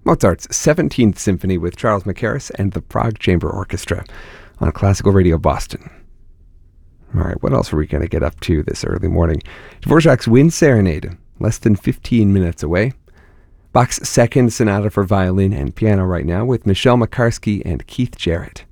Mozart's 17th Symphony with Charles Mackerras and the Prague Chamber Orchestra on Classical Radio Boston. All right, what else are we going to get up to this early morning? Dvorak's Wind Serenade, less than 15 minutes away. Bach's Second Sonata for Violin and Piano right now with Michel Makarski and Keith Jarrett.